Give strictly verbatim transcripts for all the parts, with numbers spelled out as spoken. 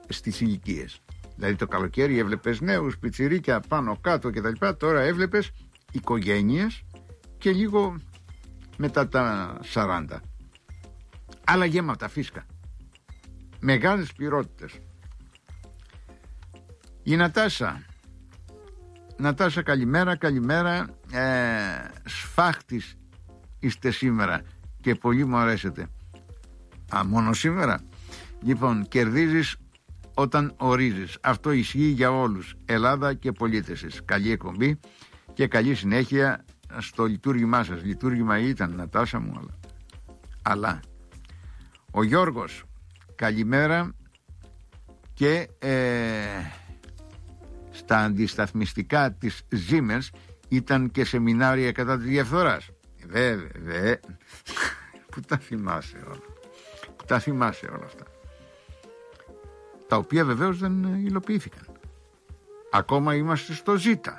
στις ηλικίες. Δηλαδή το καλοκαίρι έβλεπες νέους, πιτσιρίκια πάνω κάτω κτλ. Τώρα έβλεπες οικογένειες και λίγο μετά τα σαράντα. Άλλα γέματα φύσκα. Μεγάλες πληρότητες. Η Νατάσα. Νατάσα, καλημέρα, καλημέρα. Ε, σφάχτης είστε σήμερα και πολύ μου αρέσετε. Α, μόνο σήμερα. Λοιπόν, κερδίζεις όταν ορίζεις. Αυτό ισχύει για όλους. Ελλάδα και πολίτες της. Καλή εκπομπή και καλή συνέχεια στο λειτουργήμά σας. Λειτουργήμα ήταν, Νατάσα μου, αλλά, αλλά. Ο Γιώργος, καλημέρα και ε, στα αντισταθμιστικά της Siemens ήταν και σεμινάρια κατά της διαφθοράς. Βέβαια, δε. Πού τα θυμάσαι όλα. Πού τα θυμάσαι όλα αυτά. Τα οποία βεβαίως δεν υλοποιήθηκαν. Ακόμα είμαστε στο ζήτα.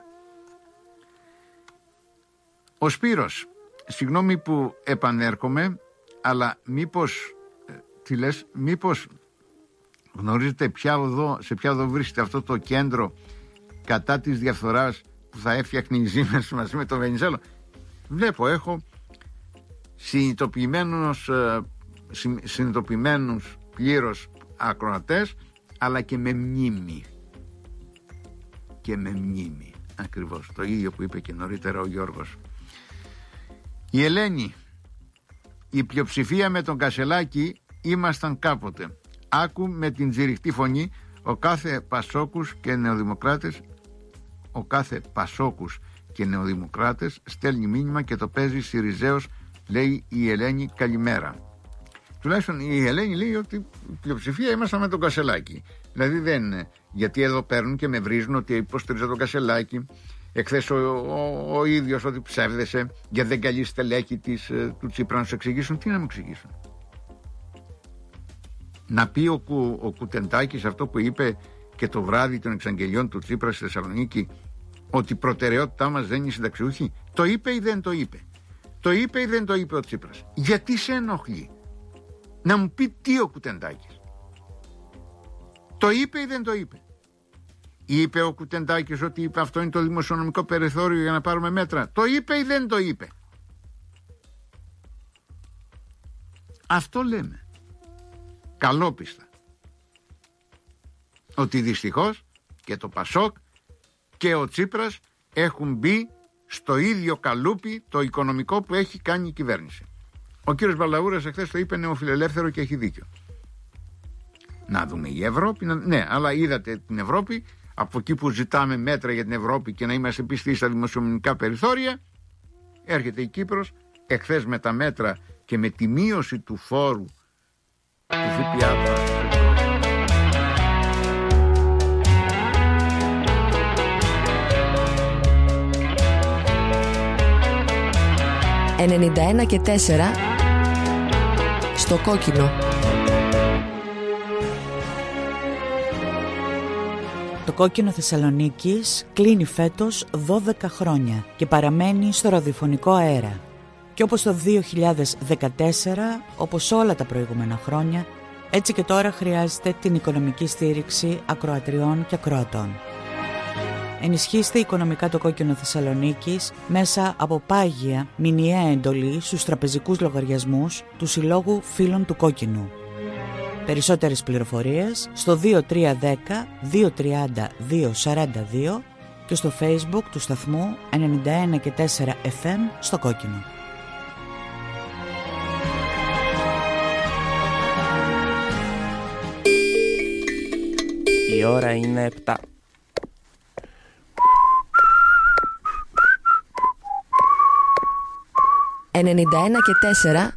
Ο Σπύρος, συγγνώμη που επανέρχομαι, αλλά μήπως, τι λες, μήπως γνωρίζετε ποια οδό, σε ποια οδό βρίσκεται αυτό το κέντρο κατά της διαφθοράς που θα έφτιαχνε η Siemens μαζί με τον Βενιζέλο. Βλέπω, έχω συνειδητοποιημένους, συνειδητοποιημένους πλήρως ακροατές, αλλά και με μνήμη. Και με μνήμη. Ακριβώς, το ίδιο που είπε και νωρίτερα ο Γιώργος. Η Ελένη, η πλειοψηφία με τον Κασελάκη ήμασταν κάποτε. Άκου με την τζιριχτή φωνή ο κάθε Πασόκους και Νεοδημοκράτες, ο κάθε Πασόκους και Νεοδημοκράτες στέλνει μήνυμα και το παίζει Συριζέος, λέει η Ελένη, καλημέρα. Τουλάχιστον η Ελένη λέει ότι η πλειοψηφία ήμασταν με τον Κασελάκη. Δηλαδή δεν, γιατί εδώ παίρνουν και με βρίζουν ότι υποστηρίζω τον Κασελάκη. Εχθές ο, ο, ο ίδιος ότι ψεύδεσε γιατί δεν καλεί στελέχη της, του Τσίπρα να σου εξηγήσουν. Τι να μου εξηγήσουν. Να πει ο, ο Κουτεντάκης αυτό που είπε και το βράδυ των εξαγγελιών του Τσίπρα στη Θεσσαλονίκη, ότι η προτεραιότητά μας δεν είναι οι συνταξιούχοι. Το είπε ή δεν το είπε. Το είπε ή δεν το είπε ο Τσίπρας. Γιατί σε ενοχλεί. Να μου πει τι ο Κουτεντάκης. Το είπε ή δεν το είπε. Είπε ο Κουτεντάκης ότι είπε αυτό είναι το δημοσιονομικό περιθώριο για να πάρουμε μέτρα. Το είπε ή δεν το είπε. Αυτό λέμε. Καλόπιστα. Ότι δυστυχώς και το Πασόκ και ο Τσίπρας έχουν μπει στο ίδιο καλούπι το οικονομικό που έχει κάνει η κυβέρνηση. Ο κύριος Μπαλαούρας εχθές το είπε νεοφιλελεύθερο και έχει δίκιο. Να δούμε η Ευρώπη, να... ναι, αλλά είδατε την Ευρώπη, από εκεί που ζητάμε μέτρα για την Ευρώπη και να είμαστε πιστοί στα δημοσιονομικά περιθώρια, έρχεται η Κύπρος, εχθές με τα μέτρα και με τη μείωση του φόρου του ΦΠΑ. ενενήντα ένα και τέσσερα στο κόκκινο. Το κόκκινο Θεσσαλονίκης κλείνει φέτος δώδεκα χρόνια και παραμένει στο ραδιοφωνικό αέρα. Και όπως το δύο χιλιάδες δεκατέσσερα, όπως όλα τα προηγούμενα χρόνια, έτσι και τώρα χρειάζεται την οικονομική στήριξη ακροατριών και ακροατών. Ενισχύστε οικονομικά το κόκκινο Θεσσαλονίκης μέσα από πάγια μηνιαία εντολή στους τραπεζικούς λογαριασμούς του Συλλόγου Φίλων του Κόκκινου. Περισσότερες πληροφορίες στο δύο τρία ένα μηδέν δύο τρία μηδέν δύο τέσσερα δύο και στο Facebook του σταθμού ενενήντα ένα και τέσσερα εφ εμ στο Κόκκινο. Η ώρα είναι επτά. ενενήντα ένα και τέσσερα